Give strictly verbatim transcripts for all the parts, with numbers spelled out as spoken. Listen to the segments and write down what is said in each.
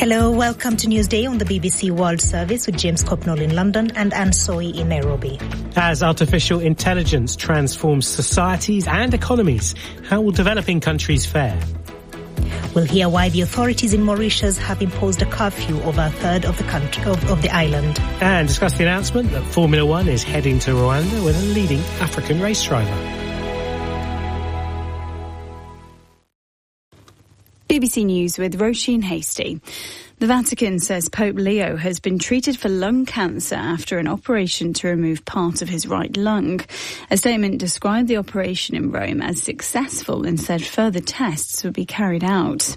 Hello, welcome to Newsday on the B B C World Service with James Copnall in London and Anne Soy in Nairobi. As artificial intelligence transforms societies and economies, how will developing countries fare? We'll hear why the authorities in Mauritius have imposed a curfew over a third of the country of, of the island. And discuss the announcement that Formula One is heading to Rwanda with a leading African race driver. B B C News with Roisin Hasty. The Vatican says Pope Leo has been treated for lung cancer after an operation to remove part of his right lung. A statement described the operation in Rome as successful and said further tests would be carried out.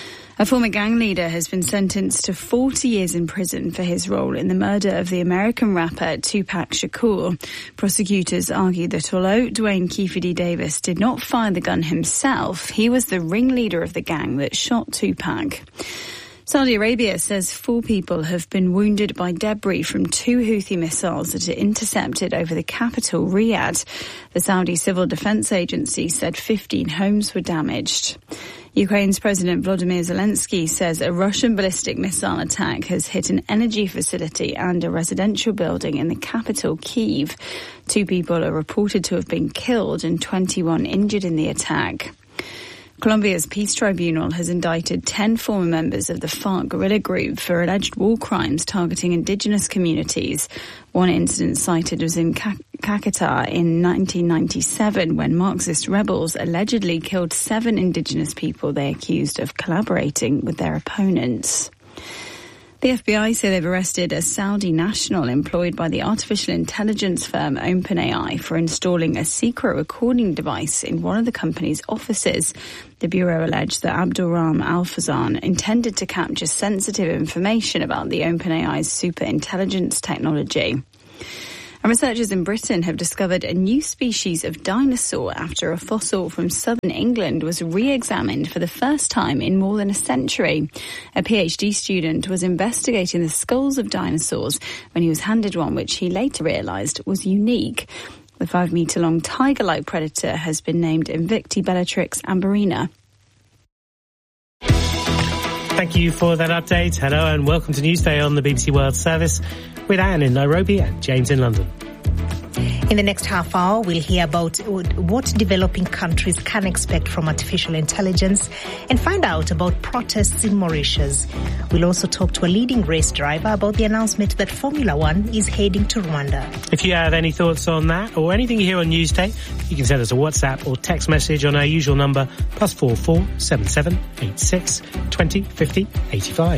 A former gang leader has been sentenced to forty years in prison for his role in the murder of the American rapper Tupac Shakur. Prosecutors argue that although Dwayne Keefe Davis did not fire the gun himself, he was the ringleader of the gang that shot Tupac. Saudi Arabia says four people have been wounded by debris from two Houthi missiles that it intercepted over the capital, Riyadh. The Saudi Civil Defense Agency said fifteen homes were damaged. Ukraine's President Volodymyr Zelensky says a Russian ballistic missile attack has hit an energy facility and a residential building in the capital, Kyiv. Two people are reported to have been killed and twenty-one injured in the attack. Colombia's Peace Tribunal has indicted ten former members of the FARC guerrilla group for alleged war crimes targeting indigenous communities. One incident cited was in Caquetá in nineteen ninety-seven when Marxist rebels allegedly killed seven indigenous people they accused of collaborating with their opponents. The F B I say they've arrested a Saudi national employed by the artificial intelligence firm OpenAI for installing a secret recording device in one of the company's offices. The Bureau alleged that Abdulram Al-Fazan intended to capture sensitive information about the OpenAI's superintelligence technology. And researchers in Britain have discovered a new species of dinosaur after a fossil from southern England was re-examined for the first time in more than a century. A PhD student was investigating the skulls of dinosaurs when he was handed one which he later realised was unique. The five-metre-long tiger-like predator has been named Invicti Bellatrix amberina. Thank you for that update. Hello and welcome to Newsday on the B B C World Service with Anne in Nairobi and James in London. In the next half hour, we'll hear about what developing countries can expect from artificial intelligence and find out about protests in Mauritius. We'll also talk to a leading race driver about the announcement that Formula One is heading to Rwanda. If you have any thoughts on that or anything you hear on Newsday, you can send us a WhatsApp or text message on our usual number, plus four four seven seven eight six twenty fifty eighty-five.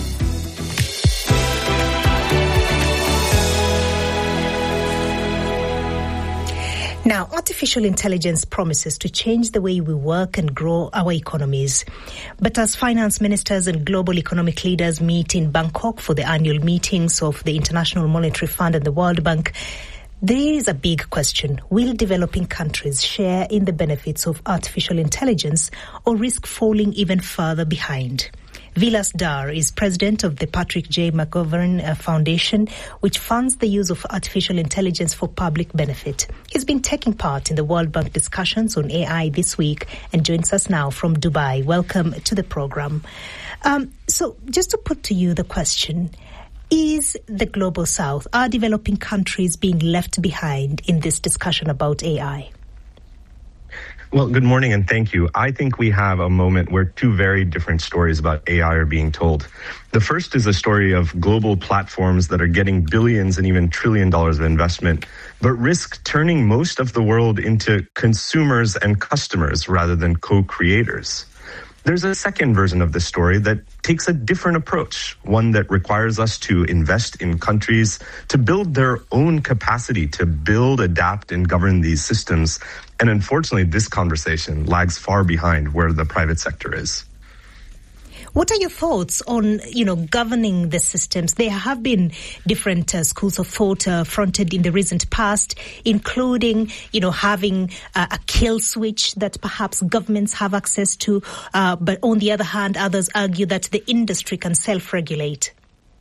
Now, artificial intelligence promises to change the way we work and grow our economies. But as finance ministers and global economic leaders meet in Bangkok for the annual meetings of the International Monetary Fund and the World Bank, there is a big question. Will developing countries share in the benefits of artificial intelligence or risk falling even further behind? Vilas Dar is president of the Patrick J. McGovern Foundation, which funds the use of artificial intelligence for public benefit. He's been taking part in the World Bank discussions on A I this week and joins us now from Dubai. Welcome to the program. Um, so just to put to you the question, is the Global South, are developing countries being left behind in this discussion about A I? Well, good morning and thank you. I think we have a moment where two very different stories about A I are being told. The first is a story of global platforms that are getting billions and even trillion dollars of investment, but risk turning most of the world into consumers and customers rather than co-creators. There's a second version of the story that takes a different approach, one that requires us to invest in countries to build their own capacity to build, adapt, and govern these systems. And unfortunately, this conversation lags far behind where the private sector is. What are your thoughts on, you know, governing the systems? There have been different uh, schools of thought uh, fronted in the recent past, including, you know, having uh, a kill switch that perhaps governments have access to. Uh, but on the other hand, others argue that the industry can self-regulate.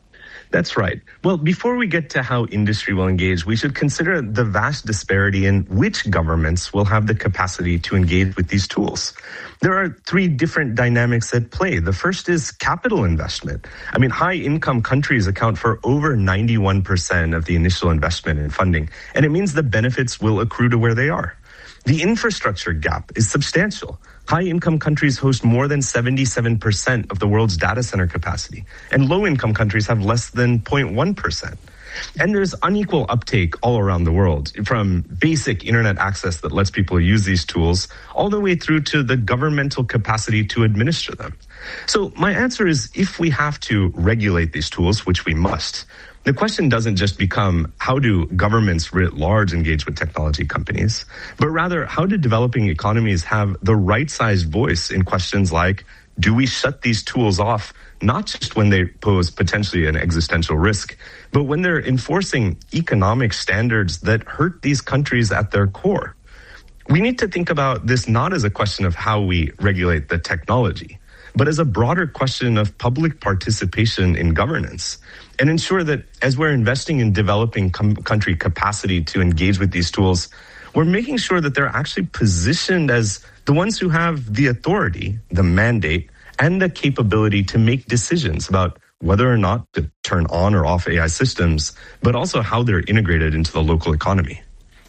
That's right. Well, before we get to how industry will engage, we should consider the vast disparity in which governments will have the capacity to engage with these tools. There are three different dynamics at play. The first is capital investment. I mean, high-income countries account for over ninety-one percent of the initial investment in funding, and it means the benefits will accrue to where they are. The infrastructure gap is substantial. High-income countries host more than seventy-seven percent of the world's data center capacity, and low-income countries have less than zero point one percent. And there's unequal uptake all around the world, from basic internet access that lets people use these tools all the way through to the governmental capacity to administer them. So my answer is, if we have to regulate these tools, which we must, the question doesn't just become how do governments writ large engage with technology companies, but rather how do developing economies have the right-sized voice in questions like, do we shut these tools off, not just when they pose potentially an existential risk, but when they're enforcing economic standards that hurt these countries at their core? We need to think about this not as a question of how we regulate the technology, but as a broader question of public participation in governance, and ensure that as we're investing in developing com- country capacity to engage with these tools, we're making sure that they're actually positioned as the ones who have the authority, the mandate, and the capability to make decisions about whether or not to turn on or off A I systems, but also how they're integrated into the local economy.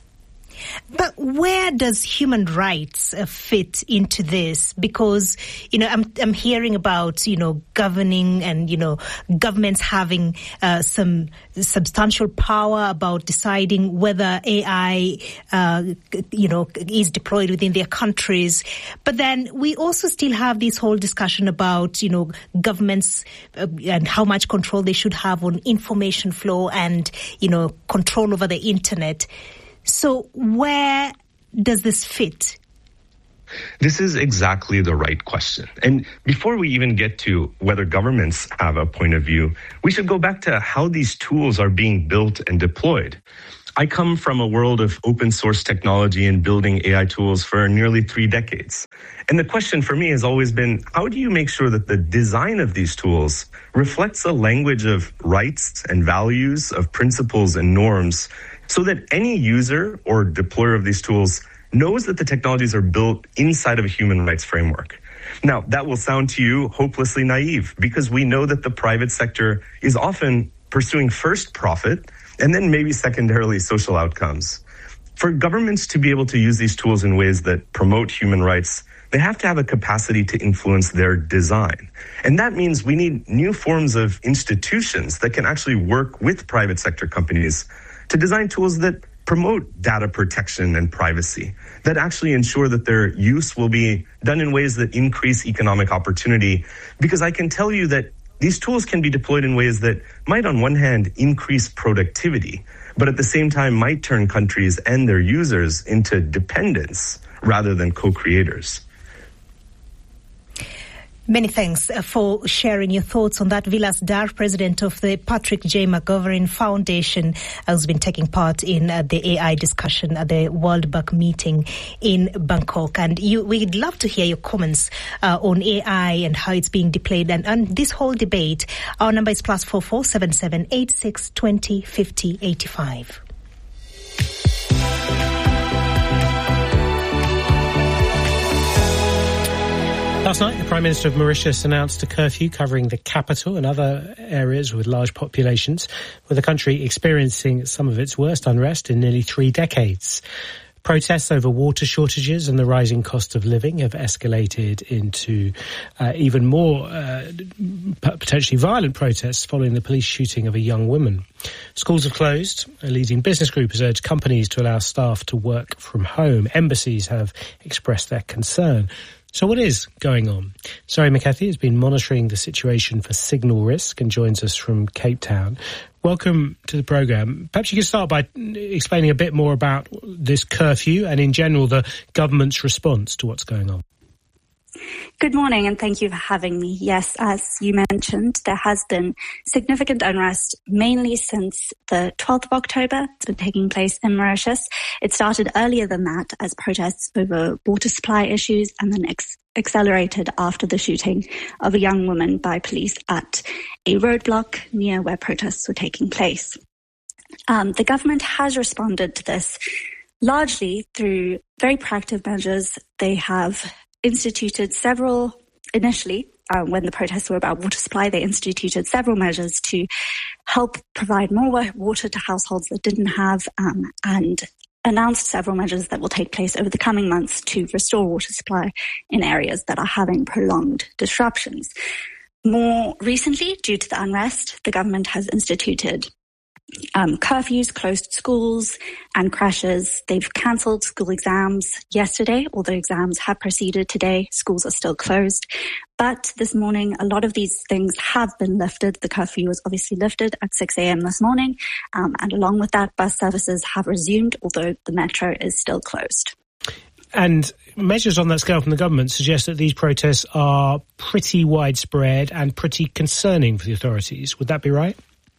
But where does human rights uh, fit into this? Because, you know, I'm I'm hearing about, you know, governing and, you know, governments having uh, some substantial power about deciding whether A I, uh, you know, is deployed within their countries. But then we also still have this whole discussion about, you know, governments uh, and how much control they should have on information flow and, you know, control over the internet. So where does this fit? This is exactly the right question. And before we even get to whether governments have a point of view, we should go back to how these tools are being built and deployed. I come from a world of open source technology and building A I tools for nearly three decades. And the question for me has always been, how do you make sure that the design of these tools reflects a language of rights and values, of principles and norms, so that any user or deployer of these tools knows that the technologies are built inside of a human rights framework? Now, that will sound to you hopelessly naive, because we know that the private sector is often pursuing first profit and then maybe secondarily social outcomes. For governments to be able to use these tools in ways that promote human rights, they have to have a capacity to influence their design. And that means we need new forms of institutions that can actually work with private sector companies to design tools that promote data protection and privacy, that actually ensure that their use will be done in ways that increase economic opportunity. Because I can tell you that these tools can be deployed in ways that might, on one hand, increase productivity, but at the same time might turn countries and their users into dependents rather than co-creators. Many thanks for sharing your thoughts on that. Vilas Dar, president of the Patrick J. McGovern Foundation, has been taking part in uh, the A I discussion at the World Bank meeting in Bangkok. And you, we'd love to hear your comments uh, on A I and how it's being deployed and, and this whole debate. Our number is plus four four seven seven eight six twenty fifty eighty five. Last night, the Prime Minister of Mauritius announced a curfew covering the capital and other areas with large populations, with the country experiencing some of its worst unrest in nearly three decades. Protests over water shortages and the rising cost of living have escalated into uh, even more uh, potentially violent protests following the police shooting of a young woman. Schools have closed. A leading business group has urged companies to allow staff to work from home. Embassies have expressed their concern. So what is going on? Zoe McCarthy has been monitoring the situation for signal risk and joins us from Cape Town. Welcome to the programme. Perhaps you could start by explaining a bit more about this curfew and in general the government's response to what's going on. Good morning, and thank you for having me. Yes, as you mentioned, there has been significant unrest, mainly since the twelfth of October. It's been taking place in Mauritius. It started earlier than that as protests over water supply issues, and then ex- accelerated after the shooting of a young woman by police at a roadblock near where protests were taking place. Um, the government has responded to this largely through very proactive measures. They have instituted several, initially, uh, when the protests were about water supply, they instituted several measures to help provide more water to households that didn't have, um, and announced several measures that will take place over the coming months to restore water supply in areas that are having prolonged disruptions. More recently, due to the unrest, the government has instituted Um, curfews, closed schools and creches. They've cancelled school exams yesterday, although exams have proceeded today. Schools are still closed. But this morning, a lot of these things have been lifted. The curfew was obviously lifted at six a.m. this morning. Um, and along with that, bus services have resumed, although the metro is still closed. And measures on that scale from the government suggest that these protests are pretty widespread and pretty concerning for the authorities. Would that be right?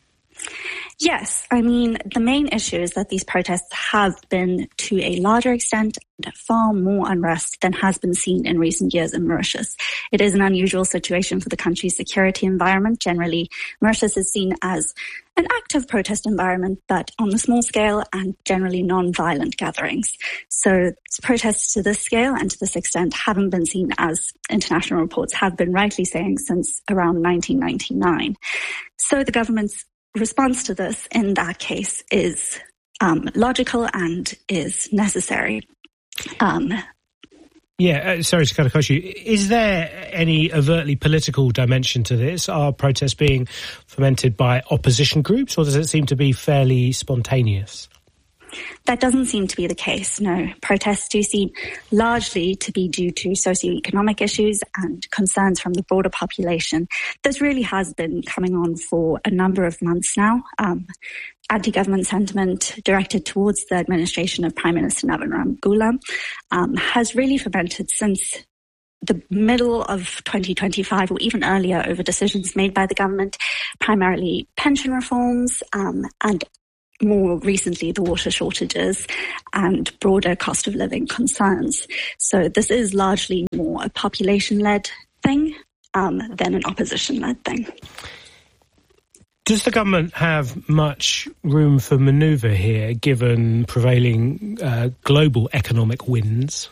Yes. I mean, the main issue is that these protests have been, to a larger extent, far more unrest than has been seen in recent years in Mauritius. It is an unusual situation for the country's security environment. Generally, Mauritius is seen as an active protest environment, but on a small scale and generally non-violent gatherings. So protests to this scale and to this extent haven't been seen, as international reports have been rightly saying, since around nineteen ninety-nine. So the government's response to this in that case is um, logical and is necessary. Um, yeah, uh, sorry to cut across you. Is there any overtly political dimension to this? Are protests being fomented by opposition groups, or does it seem to be fairly spontaneous? That doesn't seem to be the case, no. Protests do seem largely to be due to socioeconomic issues and concerns from the broader population. This really has been coming on for a number of months now. Um, anti-government sentiment directed towards the administration of Prime Minister Navin Ramgoola um, has really fermented since the middle of twenty twenty-five, or even earlier, over decisions made by the government, primarily pension reforms um, and more recently, the water shortages and broader cost of living concerns. So this is largely more a population-led thing um, than an opposition-led thing. Does the government have much room for manoeuvre here, given prevailing uh, global economic winds?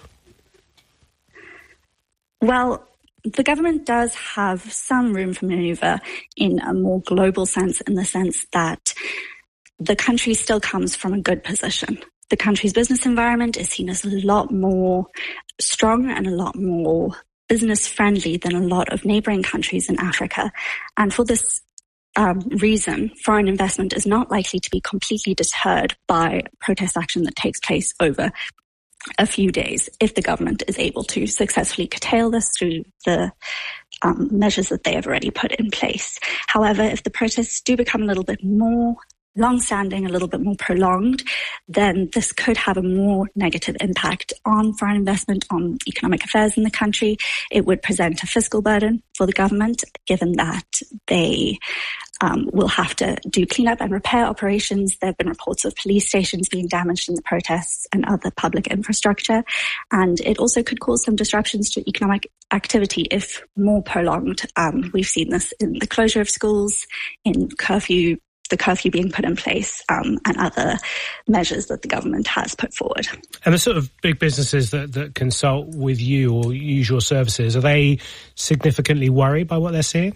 Well, the government does have some room for manoeuvre in a more global sense, in the sense that the country still comes from a good position. The country's business environment is seen as a lot more strong and a lot more business friendly than a lot of neighboring countries in Africa. And for this um, reason, foreign investment is not likely to be completely deterred by protest action that takes place over a few days, if the government is able to successfully curtail this through the um, measures that they have already put in place. However, if the protests do become a little bit more long-standing, a little bit more prolonged, then this could have a more negative impact on foreign investment, on economic affairs in the country. It would present a fiscal burden for the government, given that they um, will have to do cleanup and repair operations. There have been reports of police stations being damaged in the protests and other public infrastructure. And it also could cause some disruptions to economic activity if more prolonged. Um, we've seen this in the closure of schools, in curfew the curfew being put in place um, and other measures that the government has put forward. And the sort of big businesses that, that consult with you or use your services, are they significantly worried by what they're seeing?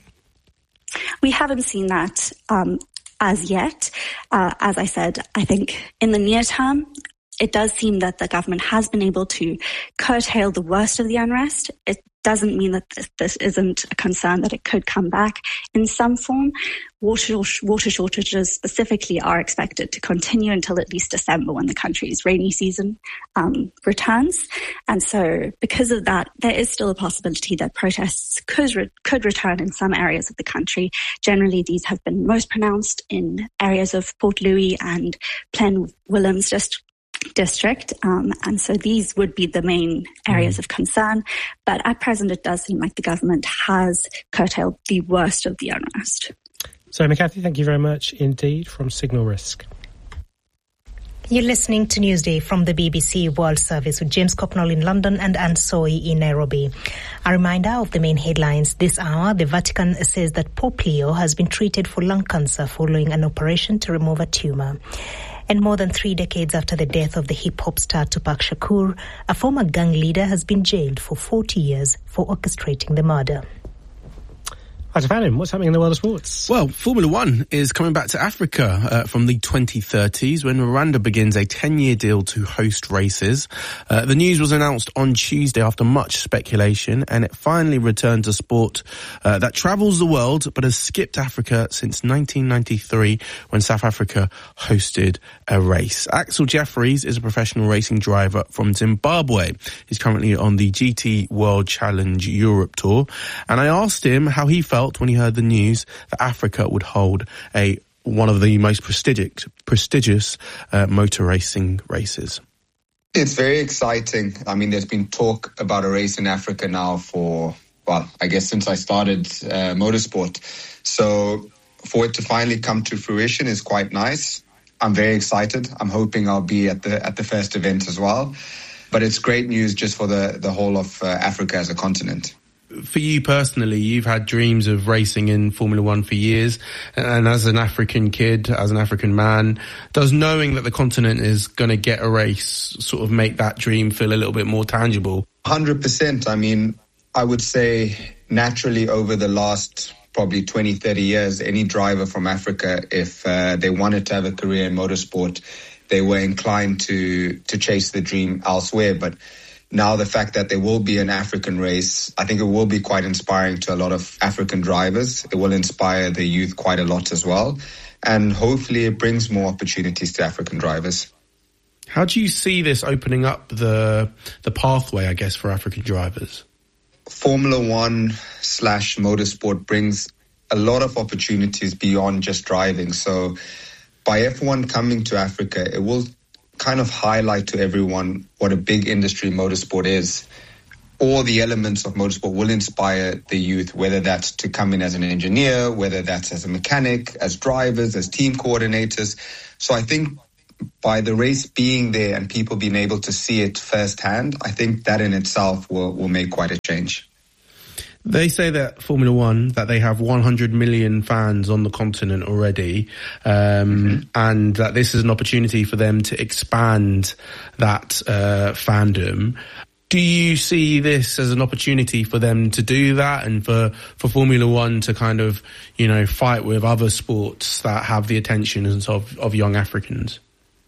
We haven't seen that um, as yet. Uh, as I said, I think in the near term, it does seem that the government has been able to curtail the worst of the unrest. It doesn't mean that this, this isn't a concern that it could come back in some form. Water, water shortages specifically are expected to continue until at least December, when the country's rainy season um, returns. And so because of that, there is still a possibility that protests could, re- could return in some areas of the country. Generally, these have been most pronounced in areas of Port Louis and Plain Williams District. district. Um, and so these would be the main areas of concern. But at present, it does seem like the government has curtailed the worst of the unrest. So, McCarthy, thank you very much indeed from Signal Risk. You're listening to Newsday from the B B C World Service with James Copnall in London and Anne Soy in Nairobi. A reminder of the main headlines this hour. The Vatican says that Pope Leo has been treated for lung cancer following an operation to remove a tumor. And more than three decades after the death of the hip-hop star Tupac Shakur, a former gang leader has been jailed for forty years for orchestrating the murder. Vadim, what's happening in the world of sports? Well, Formula One is coming back to Africa uh, from the twenty thirties when Rwanda begins a ten-year deal to host races. Uh, the news was announced on Tuesday after much speculation, and it finally returned to sport uh, that travels the world but has skipped Africa since nineteen ninety-three when South Africa hosted a race. Axel Jeffries is a professional racing driver from Zimbabwe. He's currently on the G T World Challenge Europe Tour, and I asked him how he felt when he heard the news that Africa would hold a one of the most prestigious prestigious uh, motor racing races. It's very exciting. I mean, there's been talk about a race in Africa now for, well, I guess since I started uh, motorsport. So for it to finally come to fruition is quite nice. I'm very excited. I'm hoping I'll be at the at the first event as well. But it's great news just for the, the whole of uh, Africa as a continent. For you personally, you've had dreams of racing in Formula One for years, and as an African kid, as an African man, does knowing that the continent is going to get a race sort of make that dream feel a little bit more tangible? one hundred percent. I mean, I would say naturally over the last probably twenty, thirty years, any driver from Africa, if uh, they wanted to have a career in motorsport, they were inclined to to chase the dream elsewhere. But now the fact that there will be an African race, I think it will be quite inspiring to a lot of African drivers. It will inspire the youth quite a lot as well. And hopefully it brings more opportunities to African drivers. How do you see this opening up the the pathway, I guess, for African drivers? Formula One slash motorsport brings a lot of opportunities beyond just driving. So by F one coming to Africa, it will kind of highlight to everyone what a big industry motorsport is. All the elements of motorsport will inspire the youth, whether that's to come in as an engineer, whether that's as a mechanic, as drivers, as team coordinators. So I think by the race being there and people being able to see it firsthand, I think that in itself will, will make quite a change. They say that Formula One, that they have one hundred million fans on the continent already, um, mm-hmm. and that this is an opportunity for them to expand that uh, fandom. Do you see this as an opportunity for them to do that and for, for Formula One to kind of, you know, fight with other sports that have the attention of, of young Africans?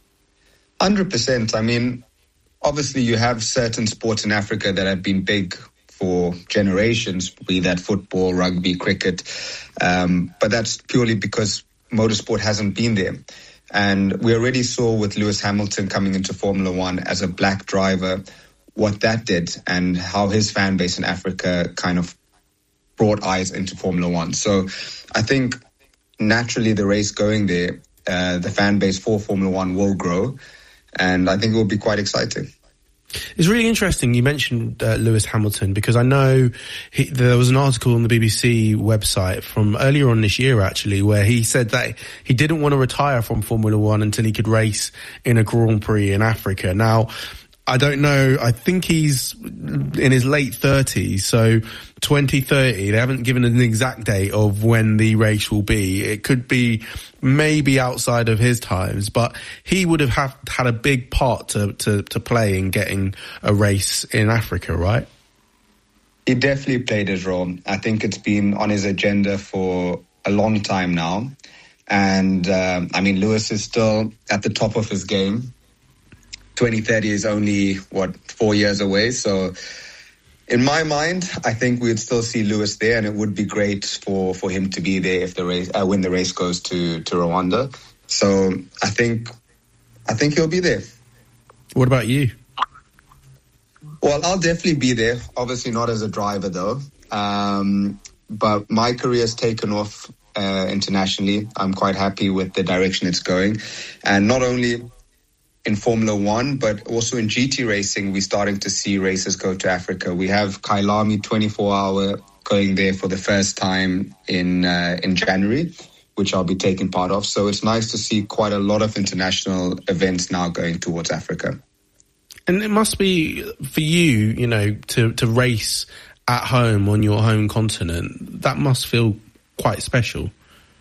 one hundred percent. I mean, obviously you have certain sports in Africa that have been big for generations, be that football, rugby, cricket. Um, but that's purely because motorsport hasn't been there. And we already saw with Lewis Hamilton coming into Formula One as a black driver, what that did and how his fan base in Africa kind of brought eyes into Formula One. So I think naturally the race going there, uh, the fan base for Formula One will grow. And I think it will be quite exciting. It's really interesting you mentioned uh, Lewis Hamilton, because I know he, there was an article on the B B C website from earlier on this year, actually, where he said that he didn't want to retire from Formula One until he could race in a Grand Prix in Africa. Now, I don't know, I think he's in his late thirties, so twenty thirty, they haven't given an exact date of when the race will be. It could be maybe outside of his times, but he would have, have had a big part to, to, to play in getting a race in Africa, right? He definitely played his role. I think it's been on his agenda for a long time now. And, um, I mean, Lewis is still at the top of his game. twenty thirty is only, what, four years away. So in my mind, I think we'd still see Lewis there, and it would be great for, for him to be there if the race, uh, when the race goes to, to Rwanda. So I think, I think he'll be there. What about you? Well, I'll definitely be there. Obviously not as a driver, though. Um, but my career's taken off uh, internationally. I'm quite happy with the direction it's going. And not only in Formula One, but also in G T racing, we're starting to see races go to Africa. We have Kyalami twenty-four hour going there for the first time in uh, in January. which I'll be taking part of. So it's nice to see quite a lot of international events now going towards Africa. And it must be, for you, you know, to, to race at home on your home continent, that must feel quite special.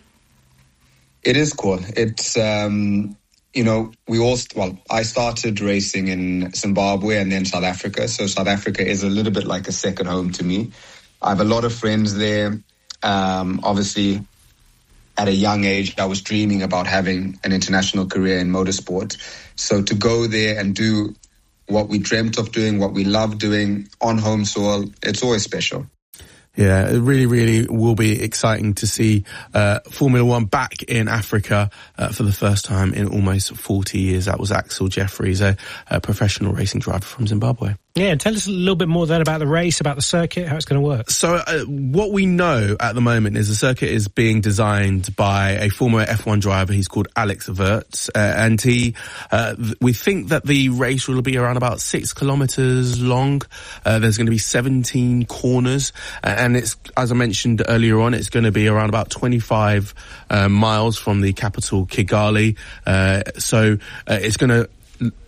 It is cool. It's, um, you know, we all, well, I started racing in Zimbabwe and then South Africa. So South Africa is a little bit like a second home to me. I have a lot of friends there. Um, obviously, at a young age, I was dreaming about having an international career in motorsport. So to go there and do what we dreamt of doing, what we love doing on home soil, it's always special. Yeah, it really, really will be exciting to see uh, Formula One back in Africa uh, for the first time in almost forty years. That was Axel Jeffries, a, a professional racing driver from Zimbabwe. Yeah, tell us a little bit more then about the race, about the circuit, how it's going to work. So uh, what we know at the moment is the circuit is being designed by a former F one driver. He's called Alex Verts, uh, and he, uh, th- we think that the race will be around about six kilometres long. Uh, there's going to be seventeen corners, uh, and it's, as I mentioned earlier on, it's going to be around about twenty-five uh, miles from the capital, Kigali. Uh, so uh, it's going to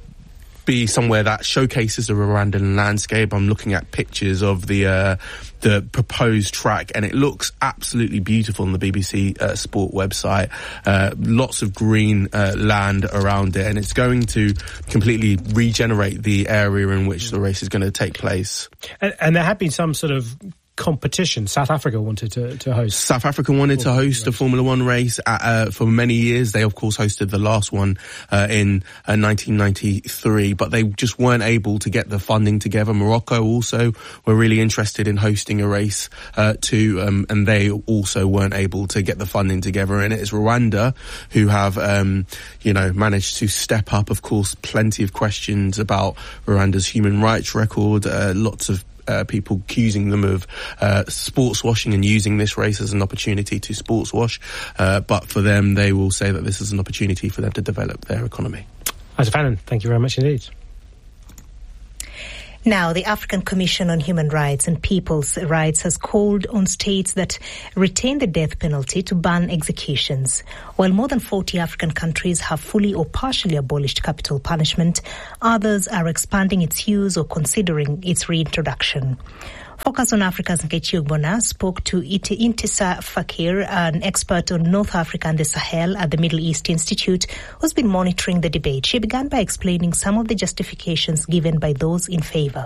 be somewhere that showcases the Rwandan landscape. I'm looking at pictures of the uh, the proposed track, and it looks absolutely beautiful on the B B C uh, Sport website. Uh, lots of green uh, land around it, and it's going to completely regenerate the area in which the race is going to take place. And, and there have been some sort of competition. South Africa wanted to, to host. South Africa wanted to host a Formula One race at, uh, for many years. They, of course, hosted the last one uh, in uh, nineteen ninety-three, but they just weren't able to get the funding together. Morocco also were really interested in hosting a race uh, too, um, and they also weren't able to get the funding together. And it's Rwanda who have, um, you know, managed to step up. Of course, plenty of questions about Rwanda's human rights record. Uh, lots of Uh, people accusing them of uh, sports washing and using this race as an opportunity to sports wash. Uh, but for them, they will say that this is an opportunity for them to develop their economy. Isaac Fannin, thank you very much indeed. Now, the African Commission on Human Rights and People's Rights has called on states that retain the death penalty to ban executions. While more than forty African countries have fully or partially abolished capital punishment, others are expanding its use or considering its reintroduction. Focus on Africa's Nkechi Ogbonna spoke to Intisa Fakir, an expert on North Africa and the Sahel at the Middle East Institute, who's been monitoring the debate. She began by explaining some of the justifications given by those in favor.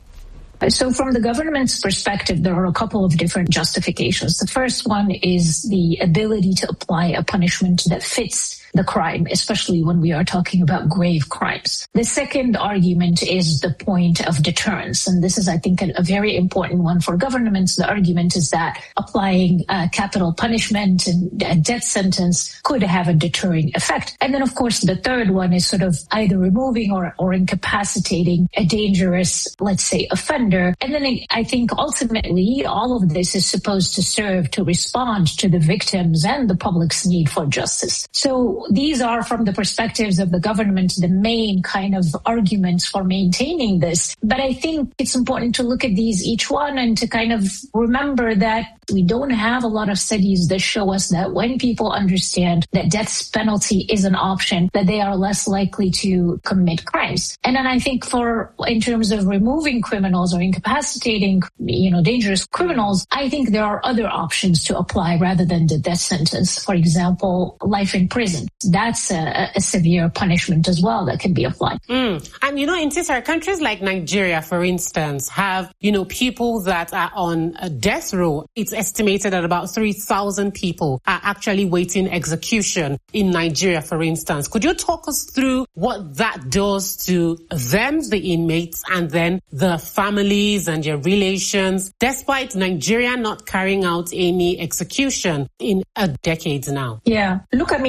So from the government's perspective, there are a couple of different justifications. The first one is the ability to apply a punishment that fits the crime, especially when we are talking about grave crimes. The second argument is the point of deterrence. And this is, I think, a, a very important one for governments. The argument is that applying uh, capital punishment and a death sentence could have a deterring effect. And then, of course, the third one is sort of either removing or, or incapacitating a dangerous, let's say, offender. And then I think ultimately all of this is supposed to serve to respond to the victims and the public's need for justice. So these are, from the perspectives of the government, the main kind of arguments for maintaining this. But I think it's important to look at these each one and to kind of remember that we don't have a lot of studies that show us that when people understand that death penalty is an option, that they are less likely to commit crimes. And then I think for, in terms of removing criminals or incapacitating, you know, dangerous criminals, I think there are other options to apply rather than the death sentence. For example, life in prison. That's a, a severe punishment as well that can be applied. Mm. And, you know, in Tissar, countries like Nigeria, for instance, have, you know, people that are on a death row. It's estimated that about three thousand people are actually waiting execution in Nigeria, for instance. Could you talk us through what that does to them, the inmates, and then the families and their relations, despite Nigeria not carrying out any execution in a decade now? Yeah. Look, I mean, I think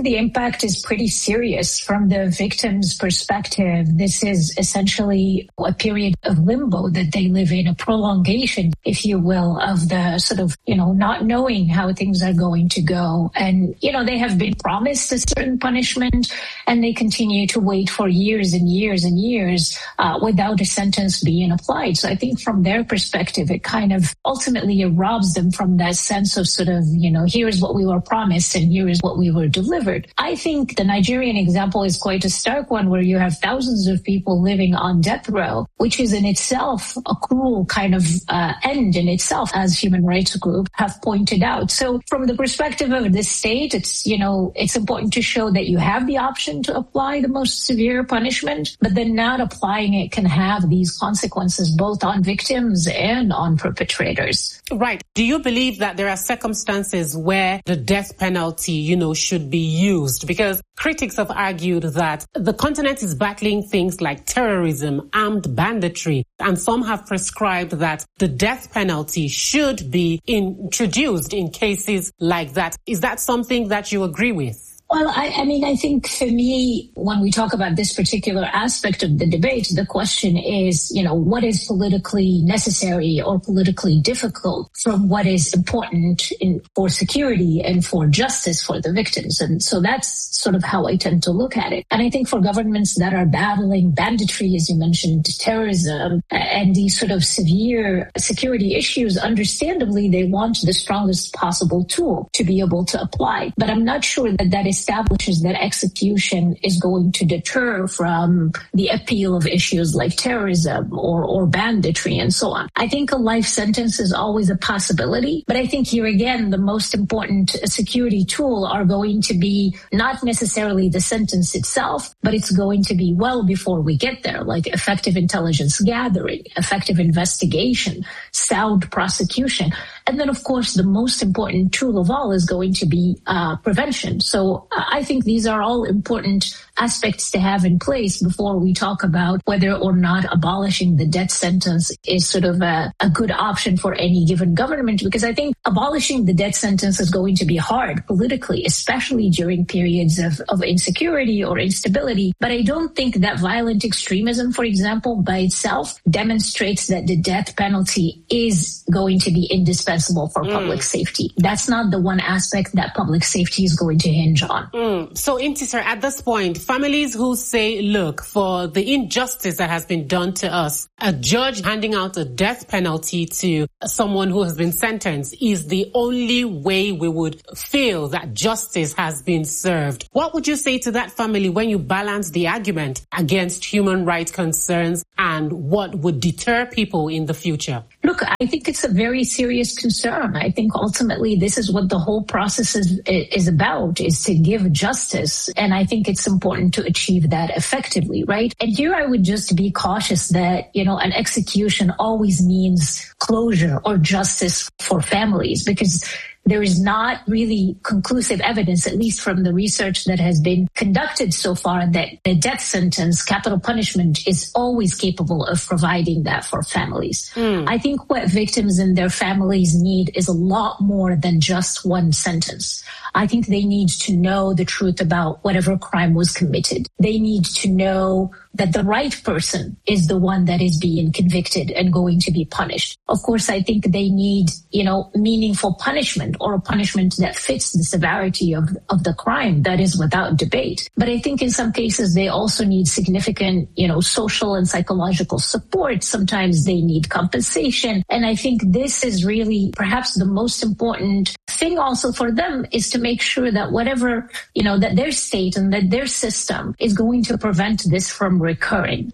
the impact is pretty serious. From the victim's perspective, this is essentially a period of limbo that they live in, a prolongation, if you will, of the sort of, you know, not knowing how things are going to go. And, you know, they have been promised a certain punishment and they continue to wait for years and years and years uh, without a sentence being applied. So I think from their perspective, it kind of ultimately robs them from that sense of sort of, you know, here is what we were promised and here is what we were delivered. I think the Nigerian example is quite a stark one, where you have thousands of people living on death row, which is in itself a cruel kind of uh, end in itself, as human rights groups have pointed out. So from the perspective of the state, it's, you know, it's important to show that you have the option to apply the most severe punishment, but then not applying it can have these consequences both on victims and on perpetrators. Right. Do you believe that there are circumstances where the death penalty, you know, should be used? Because critics have argued that the continent is battling things like terrorism, armed banditry, and some have prescribed that the death penalty should be introduced in cases like that. Is that something that you agree with? Well, I, I mean, I think for me, when we talk about this particular aspect of the debate, the question is, you know, what is politically necessary or politically difficult from what is important in, for security and for justice for the victims. And so that's sort of how I tend to look at it. And I think for governments that are battling banditry, as you mentioned, terrorism, and these sort of severe security issues, understandably, they want the strongest possible tool to be able to apply. But I'm not sure that that is establishes that execution is going to deter from the appeal of issues like terrorism or, or banditry and so on. I think a life sentence is always a possibility, but I think here again, the most important security tool are going to be not necessarily the sentence itself, but it's going to be well before we get there, like effective intelligence gathering, effective investigation, sound prosecution. And then, of course, the most important tool of all is going to be uh, prevention. So uh, I think these are all important aspects to have in place before we talk about whether or not abolishing the death sentence is sort of a, a good option for any given government, because I think abolishing the death sentence is going to be hard politically, especially during periods of, of insecurity or instability. But I don't think that violent extremism, for example, by itself demonstrates that the death penalty is going to be indispensable for mm. public safety. That's not the one aspect that public safety is going to hinge on. Mm. So, Intisar, at this point, families who say, look, for the injustice that has been done to us, a judge handing out a death penalty to someone who has been sentenced is the only way we would feel that justice has been served. What would you say to that family when you balance the argument against human rights concerns and what would deter people in the future? Look, I think it's a very serious concern. I think ultimately this is what the whole process is, is about, is to give justice. And I think it's important to achieve that effectively, right? And here I would just be cautious that, you know, an execution always means closure or justice for families, because there is not really conclusive evidence, at least from the research that has been conducted so far, that the death sentence, capital punishment, is always capable of providing that for families. Mm. I think what victims and their families need is a lot more than just one sentence. I think they need to know the truth about whatever crime was committed. They need to know that the right person is the one that is being convicted and going to be punished. Of course, I think they need, you know, meaningful punishment, or a punishment that fits the severity of, of the crime. That is without debate. But I think in some cases, they also need significant, you know, social and psychological support. Sometimes they need compensation. And I think this is really perhaps the most important thing also for them, is to make sure that whatever, you know, that their state and that their system is going to prevent this from recurring.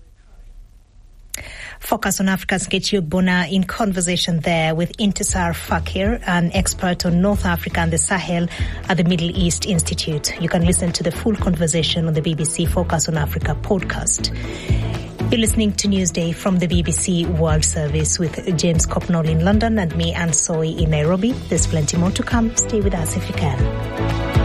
Focus on Africa's Nkechi Ogbonna in conversation there with Intisar Fakir, an expert on North Africa and the Sahel at the Middle East Institute. You can listen to the full conversation on the B B C Focus on Africa podcast. You're listening to Newsday from the B B C World Service with James Copnall in London and me, Anne Soy, in Nairobi. There's plenty more to come. Stay with us if you can.